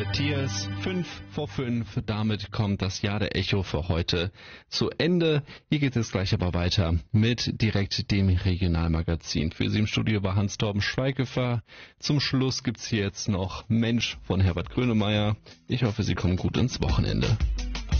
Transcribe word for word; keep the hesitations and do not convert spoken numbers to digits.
Matthias, fünf vor fünf. Damit kommt das Jahr der Echo für heute zu Ende. Hier geht es gleich aber weiter mit direkt dem Regionalmagazin. Für Sie im Studio war Hans-Torben Schweighöfer. Zum Schluss gibt's hier jetzt noch Mensch von Herbert Grönemeyer. Ich hoffe, Sie kommen gut ins Wochenende.